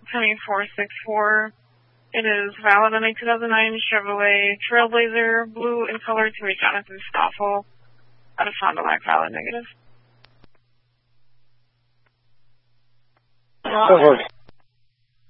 Penny 464. It is valid on a 2009 Chevrolet Trailblazer, blue in color, to a Jonathan Stoffel out of Fond du Lac, valid negative.